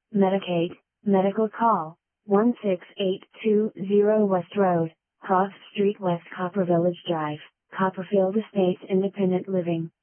Medicaid, medical call, 16820 West Road, Cross Street West Copper Village Drive, Copperfield Estates Independent Living.